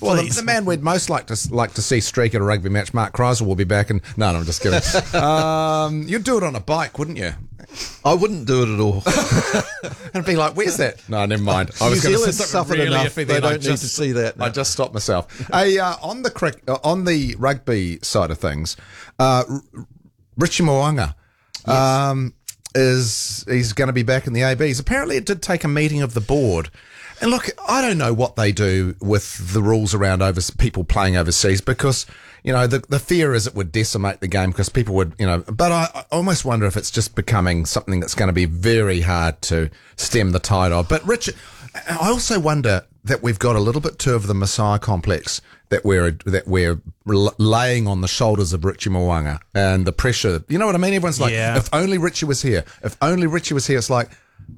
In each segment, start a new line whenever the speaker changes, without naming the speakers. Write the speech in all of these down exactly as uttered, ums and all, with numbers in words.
Well, the,
please.
the man we'd most like to like to see streak at a rugby match, Mark Kreisel, will be back. And no, no, I'm just kidding. um, you'd do it on a bike, wouldn't you?
I wouldn't do it at all.
And be like, "Where's that?" No, never mind. I
New
was going to
Zealand's
say something
suffered
really
enough.
iffy
They
then. I
don't need
just-
to see that now.
I just stopped myself. Hey, uh, on the crick, uh, on the rugby side of things, uh, R- Richie Mo'unga. Um, is he's going to be back in the A Bs. Apparently it did take a meeting of the board. And look, I don't know what they do with the rules around over people playing overseas because, you know, the the fear is it would decimate the game because people would, you know, but I, I almost wonder if it's just becoming something that's going to be very hard to stem the tide of. But Richard, I also wonder that we've got a little bit too of the Messiah complex that we're that we're laying on the shoulders of Richie Mo'unga and the pressure. You know what I mean? Everyone's like,
Yeah.
if only Richie was here. If only Richie was here. It's like,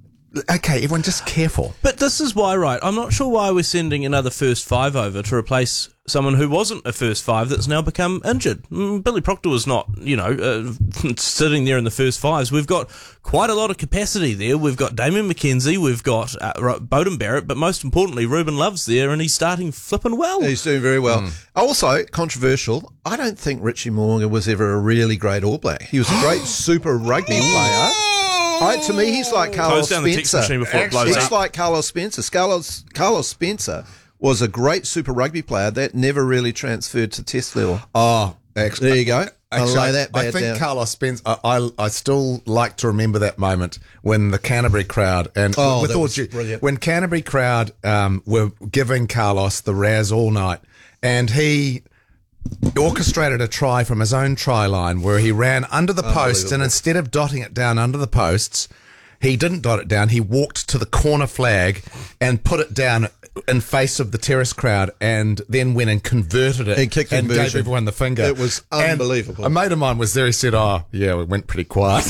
okay, everyone just careful.
But this is why, right, I'm not sure why we're sending another first five over to replace someone who wasn't a first five that's now become injured. Mm, Billy Proctor was not, you know, uh, sitting there in the first fives. We've got quite a lot of capacity there. We've got Damien McKenzie, we've got uh, Bowden Barrett, but most importantly, Ruben Love's there, and he's starting flipping well.
He's doing very well. Also, controversial, I don't think Richie Mo'unga was ever a really great All Black. He was a great Super Rugby player. I, to me, he's like Carlos
Close down the text
Spencer.
machine before it blows
He's
up.
like Carlos Spencer. Carlos, Carlos Spencer was a great Super Rugby player that never really transferred to Test level.
Oh, actually,
There you go. I'll
Actually,
lay that
I
bad
think
down.
Carlos Spence. I, I I still like to remember that moment when the Canterbury crowd and
Oh,
with
that
all
was
due-
brilliant.
when Canterbury crowd um, were giving Carlos the Raz all night, and he orchestrated a try from his own try line where he ran under the posts, and instead of dotting it down under the posts, he didn't dot it down. He walked to the corner flag and put it down in face of the terrace crowd, and then went and converted it
And kick
and gave
conversion.
everyone the finger.
It was
And
unbelievable.
a mate of mine was there. He said, "Oh, yeah, it went pretty quiet."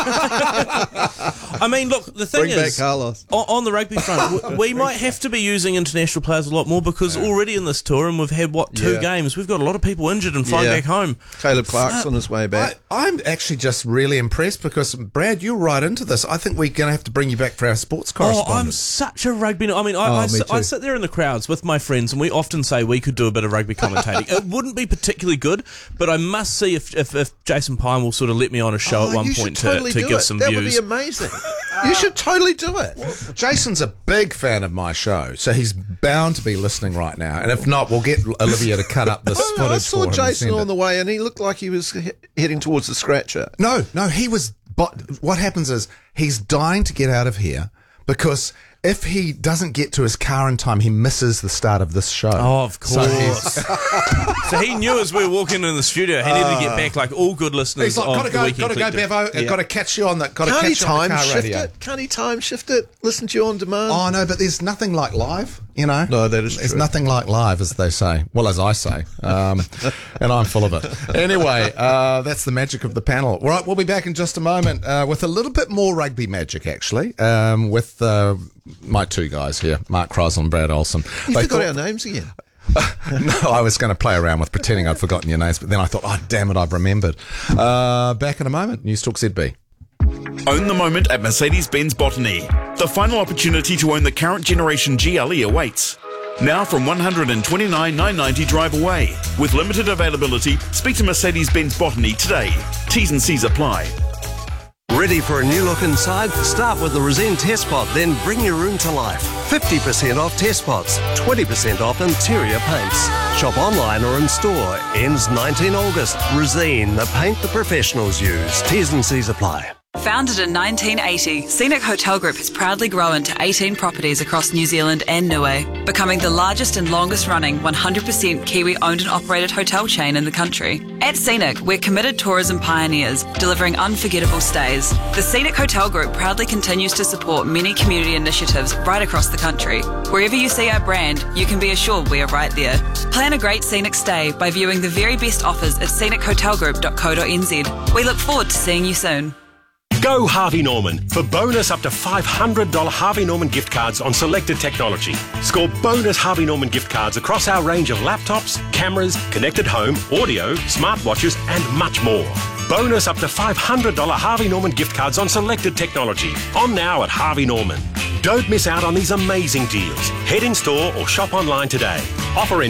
I mean, look, the thing
Bring back
is,
Carlos.
on, on the rugby front, we, we might have to be using international players a lot more because already in this tour, and we've had, what, two
Yeah.
games, we've got a lot of people injured and flying
Yeah.
back home.
Caleb Clark's on his way
I,
back.
I'm actually just really impressed because, Brad, you're right into this. I think we're going to have to bring you back for our sports
Oh, I'm
correspondent.
such a rugby. I mean, I,
Oh,
I,
me
sit, I
too.
sit there in the crowds with my friends, and we often say we could do a bit of rugby commentating. It wouldn't be particularly good, but I must see if, if, if Jason Pine will sort of let me on a show
Oh,
at one
you
point
should totally
to, to
do
give
it.
some
that
views.
would be amazing. You should totally do it.
Jason's a big fan of my show, so he's bound to be listening right now. And if not, we'll get Olivia to cut up this
I,
footage
I
for
saw
him and
Jason
send
on
it.
the way, and he looked like he was he- heading towards the scratcher.
No, no, he was. But what happens is he's dying to get out of here because if he doesn't get to his car in time, he misses the start of this show.
Oh, of
So
course.
he's,
So he knew as we were walking in the studio, he needed to get back like all good listeners
he's like,
of
gotta
the
go,
Weekend
gotta go,
Collective.
Bevo.
Yeah.
Got to catch you on that. Got to
Can't he
catch you on
time
the car
shift
radio.
it? Can't he time shift it? Listen to you on demand?
Oh no, but there's nothing like live, you know.
No, that is
There's
true.
nothing like live, as they say. Well, as I say, um, and I'm full of it. Anyway, uh, that's the magic of the panel. All right, we'll be back in just a moment uh, with a little bit more rugby magic, actually, um, with uh, my two guys here, Mark Kreisel and Brad Olsen.
You
They
forgot
thought-
our names again.
No, I was going to play around with pretending I'd forgotten your names, but then I thought, oh, damn it, I've remembered. Uh, back in a moment. News Talk Z B.
Own the moment at Mercedes-Benz Botany. The final opportunity to own the current generation G L E awaits. Now from one hundred twenty-nine thousand nine hundred ninety drive away. With limited availability, speak to Mercedes-Benz Botany today. T's and C's apply.
Ready for a new look inside? Start with the Resene Test Pot, then bring your room to life. fifty percent off test pots, twenty percent off interior paints. Shop online or in store. Ends nineteenth of August. Resene, the paint the professionals use. T's and C's apply.
Founded in nineteen eighty, Scenic Hotel Group has proudly grown to eighteen properties across New Zealand and Niue, becoming the largest and longest running one hundred percent Kiwi owned and operated hotel chain in the country. At Scenic, we're committed tourism pioneers, delivering unforgettable stays. The Scenic Hotel Group proudly continues to support many community initiatives right across the country. Wherever you see our brand, you can be assured we are right there. Plan a great scenic stay by viewing the very best offers at scenic hotel group dot co dot n z. We look forward to seeing you soon.
Go Harvey Norman for bonus up to five hundred dollars Harvey Norman gift cards on selected technology. Score bonus Harvey Norman gift cards across our range of laptops, cameras, connected home, audio, smartwatches and much more. Bonus up to five hundred dollars Harvey Norman gift cards on selected technology. On now at Harvey Norman. Don't miss out on these amazing deals. Head in store or shop online today. Offer in